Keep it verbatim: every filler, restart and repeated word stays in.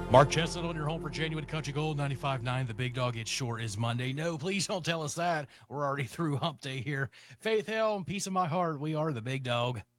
Mark Chestnut on your home for Genuine Country Gold, ninety-five point nine. The Big Dog, it sure is Monday. No, please don't tell us that. We're already through hump day here. Faith, Hill, and peace of my heart, we are the Big Dog.